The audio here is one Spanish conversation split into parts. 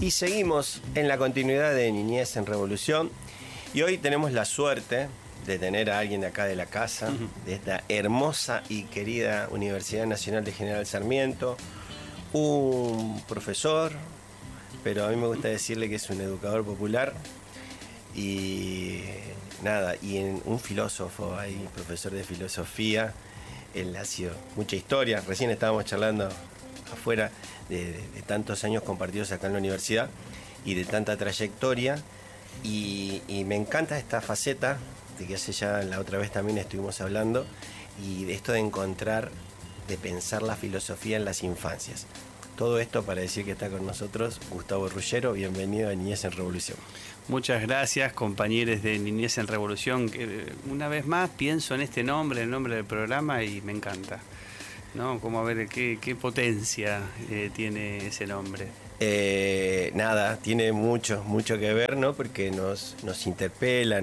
Y seguimos en la continuidad de Niñez en Revolución. Y hoy tenemos la suerte de tener a alguien de acá de la casa, de esta hermosa y querida Universidad Nacional de General Sarmiento, un profesor, pero a mí me gusta decirle que es un educador popular, y nada, y un filósofo ahí, profesor de filosofía. Él ha sido mucha historia. Recién estábamos charlando afuera de tantos años compartidos acá en la universidad y de tanta trayectoria, y me encanta esta faceta de que hace ya la otra vez también estuvimos hablando, y de esto de encontrar, de pensar la filosofía en las infancias. Todo esto para decir que está con nosotros Gustavo Ruggiero. Bienvenido a Niñez en Revolución. Muchas gracias, compañeros de Niñez en Revolución. Una vez más pienso en este nombre, el nombre del programa, y me encanta, ¿no? Como a ver qué potencia tiene ese nombre. Nada, tiene mucho que ver, ¿no? Porque nos interpela,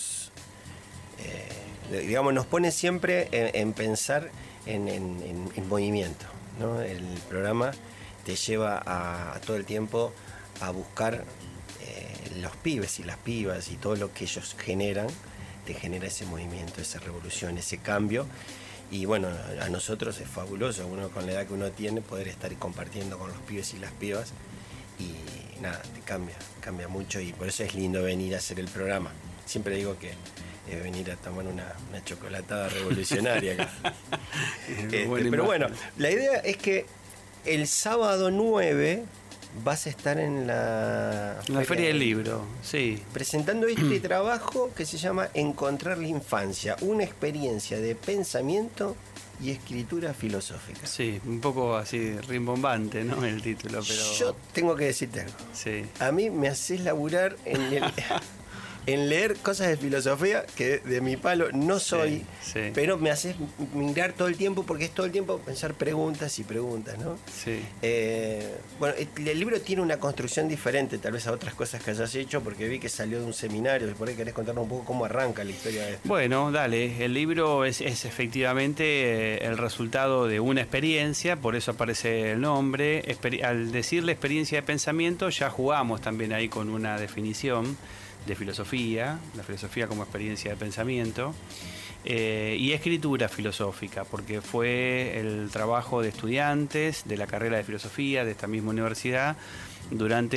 digamos, nos pone siempre en pensar en movimiento, ¿no? El programa te lleva a todo el tiempo a buscar los pibes y las pibas y todo lo que ellos generan, te genera ese movimiento, esa revolución, ese cambio. Y bueno, a nosotros es fabuloso, uno con la edad que uno tiene, poder estar compartiendo con los pibes y las pibas, y nada, te cambia mucho, y por eso es lindo venir a hacer el programa. Siempre digo que venir a tomar una chocolatada revolucionaria acá. Pero bueno, la idea es que el sábado 9 vas a estar en la Feria del Libro, sí, presentando este trabajo que se llama Encontrar la Infancia, una experiencia de pensamiento y escritura filosófica. Sí, un poco así rimbombante, ¿no? El título, pero... Yo tengo que decirte algo. Sí. A mí me haces laburar en leer cosas de filosofía que de mi palo no soy, sí. Pero me haces mirar todo el tiempo, porque es todo el tiempo pensar preguntas y preguntas, ¿no? Sí. Bueno, el libro tiene una construcción diferente tal vez a otras cosas que hayas hecho, porque vi que salió de un seminario, y por ahí querés contarnos un poco cómo arranca la historia de esto. Bueno, dale, el libro es efectivamente el resultado de una experiencia, por eso aparece el nombre. Al decirle experiencia de pensamiento, ya jugamos también ahí con una definición de filosofía, la filosofía como experiencia de pensamiento, y escritura filosófica, porque fue el trabajo de estudiantes de la carrera de filosofía de esta misma universidad durante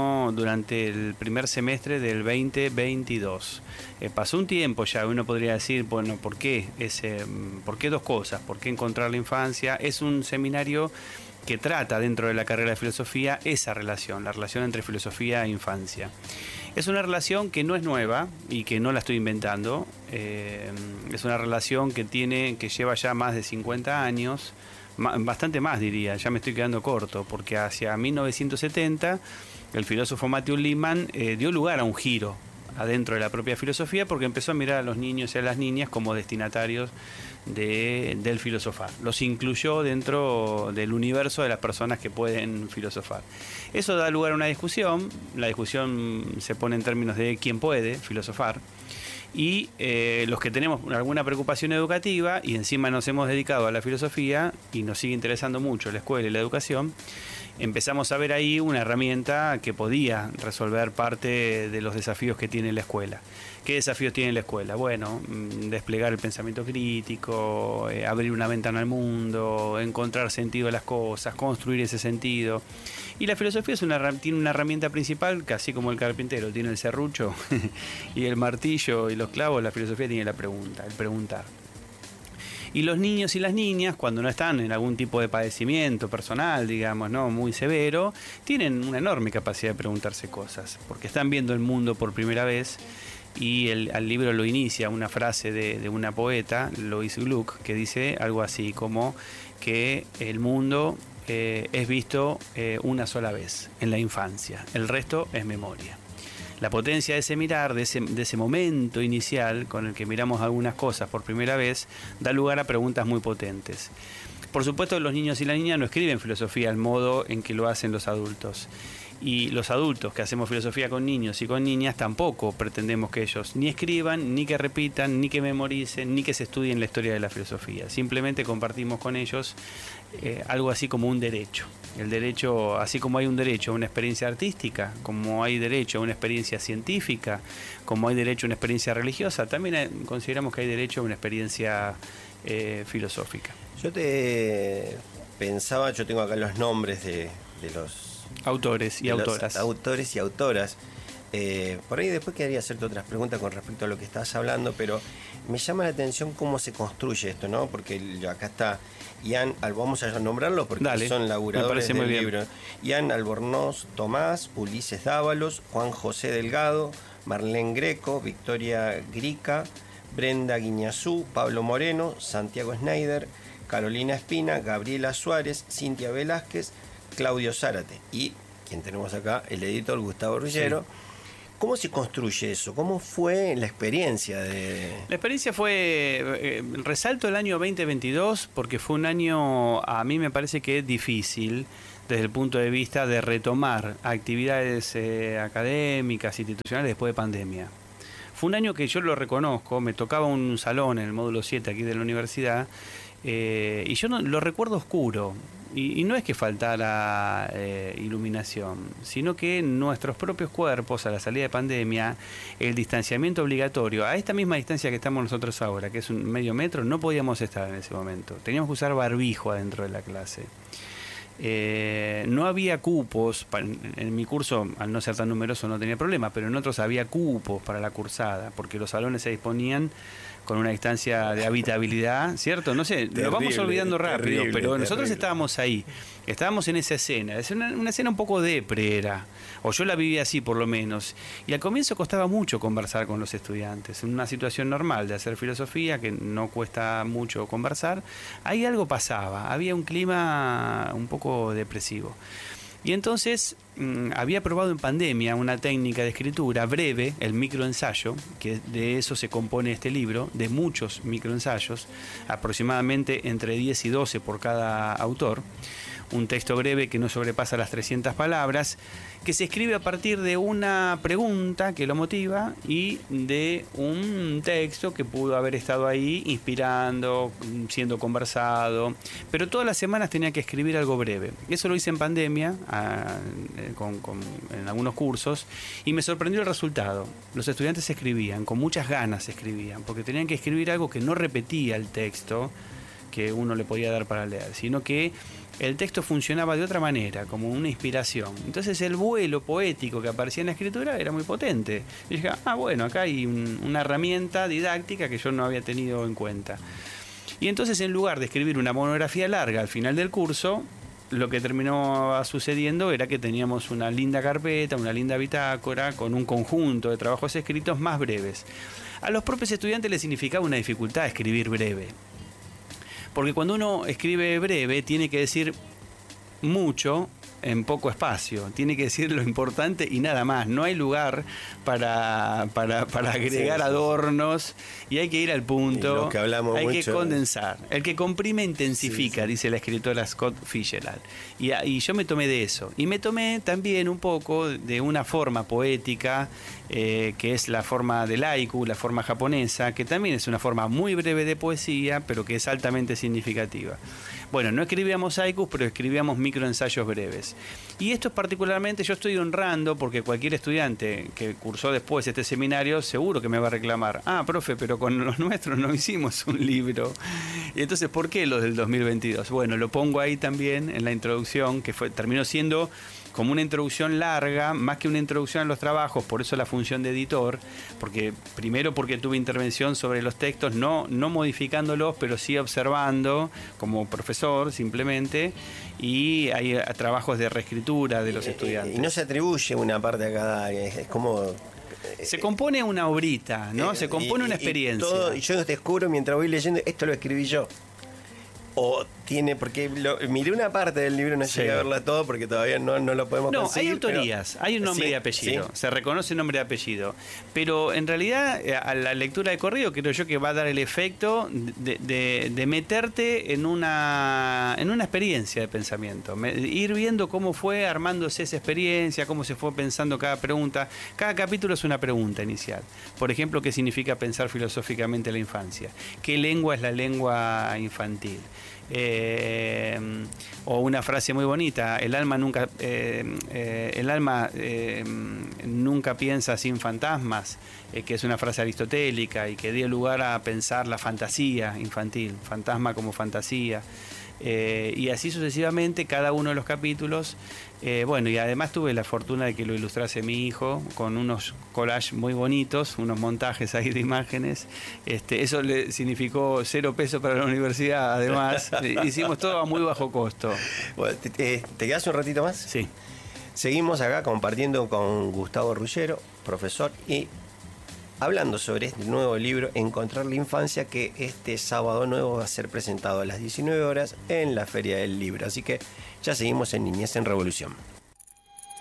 el primer semestre del 2022. Pasó un tiempo ya, uno podría decir, bueno, ¿por qué dos cosas? ¿Por qué encontrar la infancia? Es un seminario que trata dentro de la carrera de filosofía esa relación, la relación entre filosofía e infancia. Es una relación que no es nueva y que no la estoy inventando. Es una relación que lleva ya más de 50 años, bastante más diría, ya me estoy quedando corto, porque hacia 1970 el filósofo Matthew Lehman dio lugar a un giro adentro de la propia filosofía, porque empezó a mirar a los niños y a las niñas como destinatarios del filosofar. Los incluyó dentro del universo de las personas que pueden filosofar. Eso da lugar a una discusión. La discusión se pone en términos de quién puede filosofar. Y los que tenemos alguna preocupación educativa y encima nos hemos dedicado a la filosofía y nos sigue interesando mucho la escuela y la educación, empezamos a ver ahí una herramienta que podía resolver parte de los desafíos que tiene la escuela. ¿Qué desafíos tiene la escuela? Bueno, desplegar el pensamiento crítico, abrir una ventana al mundo, encontrar sentido a las cosas, construir ese sentido. Y la filosofía tiene una herramienta principal, que así como el carpintero tiene el serrucho y el martillo y los clavos, la filosofía tiene la pregunta, el preguntar. Y los niños y las niñas, cuando no están en algún tipo de padecimiento personal, digamos, ¿no?, muy severo, tienen una enorme capacidad de preguntarse cosas, porque están viendo el mundo por primera vez. Y al libro lo inicia una frase de una poeta, Lois Gluck, que dice algo así como que el mundo es visto una sola vez, en la infancia, el resto es memoria. La potencia de ese mirar, de ese momento inicial con el que miramos algunas cosas por primera vez, da lugar a preguntas muy potentes. Por supuesto, los niños y las niñas no escriben filosofía al modo en que lo hacen los adultos. Y los adultos que hacemos filosofía con niños y con niñas tampoco pretendemos que ellos ni escriban, ni que repitan, ni que memoricen, ni que se estudien la historia de la filosofía. Simplemente compartimos con ellos algo así como un derecho. El derecho, así como hay un derecho a una experiencia artística, como hay derecho a una experiencia científica, como hay derecho a una experiencia religiosa, también consideramos que hay derecho a una experiencia filosófica. Yo tengo acá los nombres de los autores y autoras. Autores y autoras. Por ahí después quedaría hacerte otras preguntas con respecto a lo que estabas hablando, pero me llama la atención cómo se construye esto, ¿no? Porque acá está Ian, vamos a nombrarlos porque Dale, son laburadores del libro. Bien. Ian Albornoz Tomás, Ulises Dávalos, Juan José Delgado, Marlene Greco, Victoria Grica, Brenda Guiñazú, Pablo Moreno, Santiago Schneider, Carolina Espina, Gabriela Suárez, Cintia Velázquez, Claudio Zárate y quien tenemos acá, el editor Gustavo Ruggiero. Sí. ¿Cómo se construye eso? ¿Cómo fue la experiencia de...? La experiencia fue... resalto el año 2022 porque fue un año, a mí me parece que difícil desde el punto de vista de retomar actividades académicas, institucionales después de pandemia. Fue un año que yo lo reconozco, me tocaba un salón en el módulo 7 aquí de la universidad y yo lo recuerdo oscuro. Y no es que faltara iluminación, sino que nuestros propios cuerpos, a la salida de pandemia, el distanciamiento obligatorio, a esta misma distancia que estamos nosotros ahora, que es un medio metro, no podíamos estar en ese momento. Teníamos que usar barbijo adentro de la clase. No había cupos, en mi curso, al no ser tan numeroso, no tenía problema, pero en otros había cupos para la cursada, porque los salones se disponían con una distancia de habitabilidad, ¿cierto? No sé, terrible, lo vamos olvidando rápido, pero nosotros estábamos ahí, estábamos en esa escena, es una escena un poco depre era, o yo la vivía así por lo menos, y al comienzo costaba mucho conversar con los estudiantes, en una situación normal de hacer filosofía, que no cuesta mucho conversar, ahí algo pasaba, había un clima un poco depresivo. Y entonces había probado en pandemia una técnica de escritura breve, el microensayo, que de eso se compone este libro, de muchos microensayos, aproximadamente entre 10 y 12 por cada autor. Un texto breve que no sobrepasa las 300 palabras, que se escribe a partir de una pregunta que lo motiva y de un texto que pudo haber estado ahí inspirando, siendo conversado, pero todas las semanas tenía que escribir algo breve. Eso lo hice en pandemia, en algunos cursos, y me sorprendió el resultado. Los estudiantes escribían, con muchas ganas escribían, porque tenían que escribir algo que no repetía el texto que uno le podía dar para leer, sino que el texto funcionaba de otra manera, como una inspiración. Entonces el vuelo poético que aparecía en la escritura era muy potente. Y dije, bueno, acá hay una herramienta didáctica que yo no había tenido en cuenta. Y entonces, en lugar de escribir una monografía larga al final del curso, lo que terminó sucediendo era que teníamos una linda carpeta, una linda bitácora, con un conjunto de trabajos escritos más breves. A los propios estudiantes les significaba una dificultad escribir breve. Porque cuando uno escribe breve, tiene que decir mucho en poco espacio. Tiene que decir lo importante y nada más. No hay lugar para agregar adornos y hay que ir al punto. Lo que hablamos hay mucho, que condensar. El que comprime intensifica, dice la escritora Scott Fitzgerald. Y yo me tomé de eso. Y me tomé también un poco de una forma poética, que es la forma del haiku, la forma japonesa, que también es una forma muy breve de poesía, pero que es altamente significativa. Bueno, no escribíamos haikus, pero escribíamos microensayos breves. Y esto particularmente yo estoy honrando porque cualquier estudiante que cursó después este seminario seguro que me va a reclamar. Profe, pero con los nuestros no hicimos un libro. Y entonces, ¿por qué los del 2022? Bueno, lo pongo ahí también en la introducción, que terminó siendo como una introducción larga, más que una introducción a los trabajos, por eso la función de editor, porque tuve intervención sobre los textos, no modificándolos, pero sí observando como profesor simplemente, y hay trabajos de reescritura de los estudiantes. Y no se atribuye una parte a cada área, es como... Se compone una obrita, ¿no? Se compone una experiencia. Y yo descubro mientras voy leyendo, esto lo escribí yo. O tiene, porque miré una parte del libro, no llegué a verla todo porque todavía no lo podemos conseguir. Hay autorías, pero, hay un nombre sí, y apellido, sí. se reconoce nombre y apellido, pero en realidad a la lectura de corrido creo yo que va a dar el efecto de meterte en una experiencia de pensamiento, ir viendo cómo fue armándose esa experiencia, cómo se fue pensando cada pregunta. Cada capítulo es una pregunta inicial. Por ejemplo, ¿qué significa pensar filosóficamente la infancia? ¿Qué lengua es la lengua infantil? O una frase muy bonita: el alma nunca piensa sin fantasmas, que es una frase aristotélica y que dio lugar a pensar la fantasía infantil, fantasma como fantasía. Y así sucesivamente cada uno de los capítulos. Bueno, y además tuve la fortuna de que lo ilustrase mi hijo con unos collages muy bonitos, unos montajes ahí de imágenes. Eso le significó 0 pesos para la universidad. Además, hicimos todo a muy bajo costo. Bueno, ¿te quedas un ratito más? Sí. Seguimos acá compartiendo con Gustavo Ruggiero, profesor, y hablando sobre este nuevo libro, Encontrar la Infancia, que este sábado nuevo va a ser presentado a las 19 horas en la Feria del Libro. Así que ya seguimos en Niñez en Revolución.